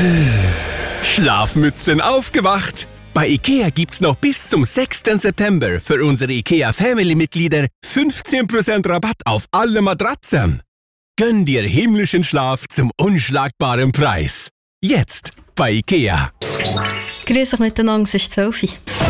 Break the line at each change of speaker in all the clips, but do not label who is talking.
Schlafmützen aufgewacht! Bei IKEA gibt's noch bis zum 6. September für unsere IKEA Family-Mitglieder 15% Rabatt auf alle Matratzen. Gönn dir himmlischen Schlaf zum unschlagbaren Preis. Jetzt bei IKEA.
Grüß euch miteinander, es ist 12 Uhr.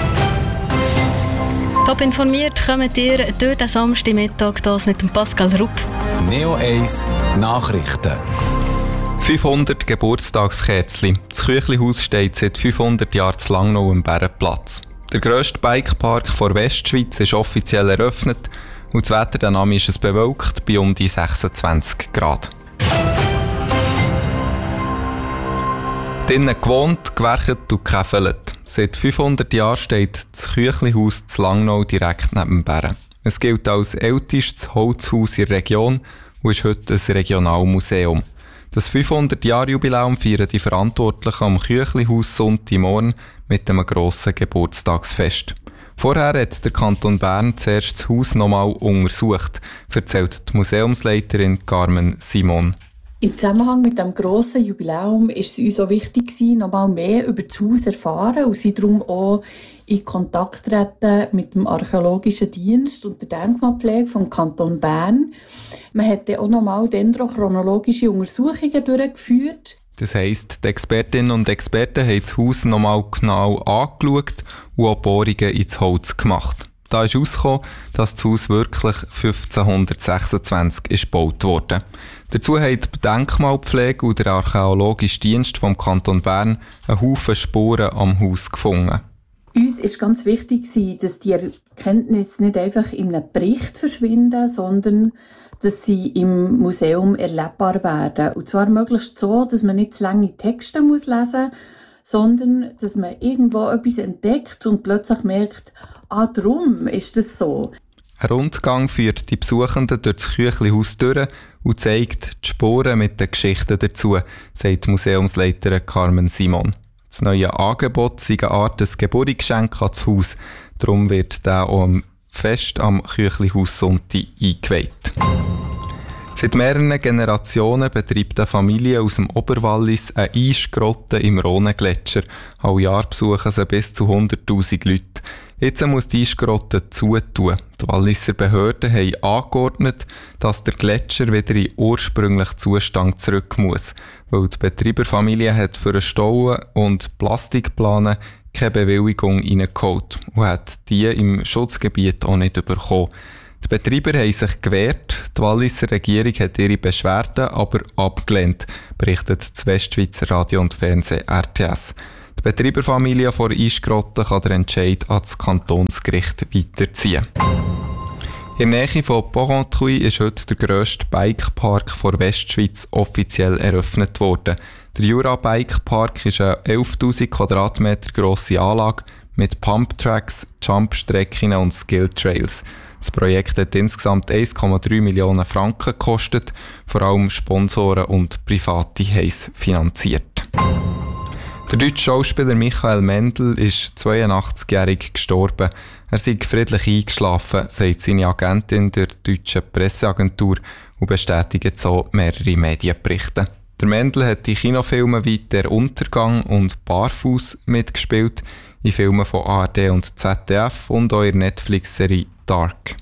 Top informiert kommt ihr durch den Samstagmittag das mit dem Pascal Rupp.
Neo 1 Nachrichten. 500 Geburtstagskerzchen. Das Küchlihaus steht seit 500 Jahren zu Langnau am Bärenplatz. Der grösste Bikepark der Westschweiz ist offiziell eröffnet und das Wetter danach ist es bewölkt bei um die 26 Grad. Drinnen gewohnt, gewerkt und gekäfelt. Seit 500 Jahren steht das Küchlihaus zu Langnau direkt neben dem Bären. Es gilt als ältestes Holzhaus in der Region und ist heute ein Regionalmuseum. Das 500-Jahr-Jubiläum feiern die Verantwortlichen am Küchlihaus Sonntagmorgen mit einem grossen Geburtstagsfest. Vorher hat der Kanton Bern zuerst das Haus nochmal untersucht, erzählt die Museumsleiterin Carmen Simon.
Im Zusammenhang mit dem grossen Jubiläum ist es uns auch wichtig, nochmal mehr über das Haus zu erfahren und sie darum auch in Kontakt treten mit dem Archäologischen Dienst und der Denkmalpflege vom Kanton Bern. Man hat dann auch nochmal dendrochronologische Untersuchungen durchgeführt.
Das heisst, die Expertinnen und Experten haben das Haus nochmal genau angeschaut und auch Bohrungen ins Holz gemacht. Da ist herausgekommen, dass das Haus wirklich 1526 gebaut wurde. Dazu haben die Denkmalpflege und der Archäologische Dienst vom Kanton Bern einen Haufen Spuren am Haus gefunden.
Uns war ganz wichtig, dass die Erkenntnisse nicht einfach in einem Bericht verschwinden, sondern dass sie im Museum erlebbar werden. Und zwar möglichst so, dass man nicht zu lange Texte lesen muss, sondern dass man irgendwo etwas entdeckt und plötzlich merkt, darum ist das so.
Ein Rundgang führt die Besuchenden durch das Küchlihaus durch und zeigt die Spuren mit den Geschichten dazu, sagt die Museumsleiterin Carmen Simon. Das neue Angebot sei eine Art des Geburtsgeschenk an das Haus. Darum wird der auch Fest am Küchlihaus Sonntag eingeweiht. Seit mehreren Generationen betreibt eine Familie aus dem Oberwallis eine Eisgrotte im Rhone-Gletscher. Alle Jahr besuchen sie bis zu 100'000 Leute. Jetzt muss die Eisgrotte zutun. Die Walliser Behörden haben angeordnet, dass der Gletscher wieder in den ursprünglichen Zustand zurück muss, weil die Betreiberfamilie hat für einen Stauen und Plastikplanen keine Bewilligung reingeholt und hat die im Schutzgebiet auch nicht bekommen. Die Betreiber haben sich gewehrt, die Walliser Regierung hat ihre Beschwerden aber abgelehnt, berichtet das Westschweizer Radio und Fernsehen RTS. Die Betreiberfamilie vor Eisgrotte kann den Entscheid an das Kantonsgericht weiterziehen. In der Nähe von Porrentruy ist heute der grösste Bikepark der Westschweiz offiziell eröffnet worden. Der Jura Bikepark ist eine 11'000 Quadratmeter grosse Anlage mit Pumptracks, Jumpstrecken und Skilltrails. Das Projekt hat insgesamt 1,3 Millionen Franken gekostet. Vor allem Sponsoren und Private haben es finanziert. Der deutsche Schauspieler Michael Mendl ist 82-jährig gestorben. Er sei friedlich eingeschlafen, sagt seine Agentin der deutschen Presseagentur und bestätigt so mehrere Medienberichte. Der Mendl hat in Kinofilmen wie «Der Untergang» und «Barfuß» mitgespielt, in Filmen von ARD und ZDF und auch in der Netflix-Serie «Dark».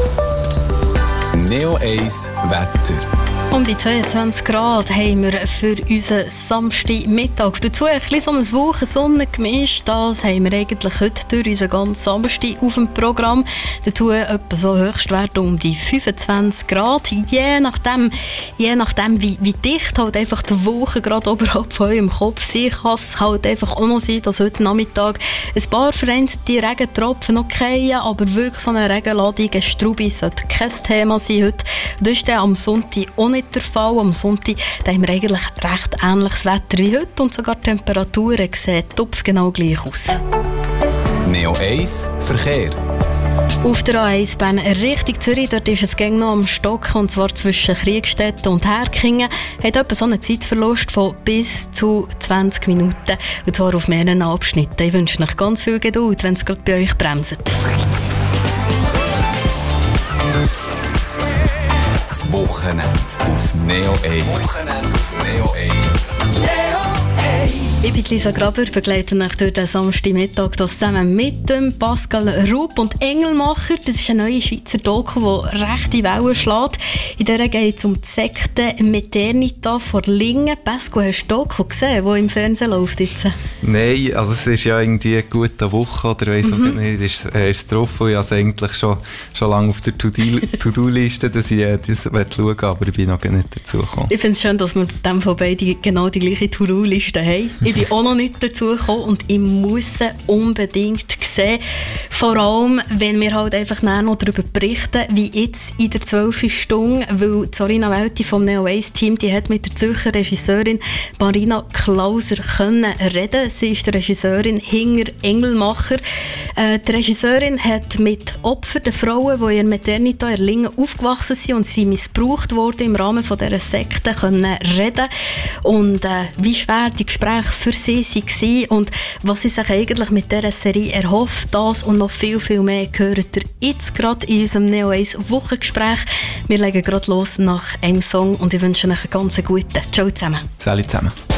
Neo 1 Wetter.
Um die 22 Grad haben wir für unseren Samstagmittag. Dazu ein bisschen so ein Wochensonnengemisch. Das haben wir eigentlich heute durch unseren ganzen Samstag auf dem Programm. Dazu etwa so Höchstwerte um die 25 Grad. Je nachdem wie dicht halt einfach die Woche gerade oberhalb von eurem Kopf sein kann es halt einfach auch noch sein, dass heute Nachmittag ein paar vereinzelte Regentropfen noch fallen, aber wirklich so eine Regenladung, ein Strubi sollte kein Thema sein heute. Das ist dann am Sonntag auch nicht der Fall. Am Sonntag haben wir eigentlich recht ähnliches Wetter wie heute und sogar die Temperaturen sehen topfgenau gleich aus.
Neo 1 Verkehr.
Auf der A1 Bern Richtung Zürich, dort ist es gäng noch am Stocken, und zwar zwischen Kriegstetten und Herkingen. Hat etwa so einen Zeitverlust von bis zu 20 Minuten, und zwar auf mehreren Abschnitten. Ich wünsche euch ganz viel Geduld, wenn es gerade bei euch bremst.
Wochenende auf Neo 1.
Wochenende auf Neo 1. Neo 1.
und Lisa Graber begleiten euch durch den Samstagmittag das zusammen mit dem Pascal Rupp und Engelmacher. Das ist eine neue Schweizer Doku, die rechte Wellen schlägt. In der geht es um die Sekte Maternita von Lingen. Pascal, hast du die Doku gesehen, die im Fernsehen läuft jetzt?
Nein, also es ist ja irgendwie eine gute Woche oder weiss auch nicht, ist es drauf. Ich habe es eigentlich schon lange auf der To-Do-Liste, dass ich das schauen will, aber ich bin noch nicht dazu gekommen.
Ich finde es schön, dass wir mit dem von beiden genau die gleiche To-Do-Liste haben. Ich bin auch noch nicht dazu gekommen und ich muss sie unbedingt sehen. Vor allem, wenn wir halt einfach noch darüber berichten, wie jetzt in der 12. Stunde, weil Sorina Welti vom Neo Ace Team, die hat mit der Zürcher Regisseurin Marina Klauser können reden. Sie ist die Regisseurin hinter Engelmacher. Die Regisseurin hat mit Opfern, den Frauen, die in Maternita in Lingen aufgewachsen sind und sie missbraucht wurden im Rahmen von dieser Sekte, können reden. Und wie schwer die Gespräche für sie waren und was sie sich eigentlich mit dieser Serie erhofft. Das und noch viel, viel mehr hört ihr jetzt gerade in unserem Neo Ace Wochengespräch. Wir legen gerade los nach einem Song und ich wünsche euch einen ganz guten. Ciao zusammen.
Salut zusammen.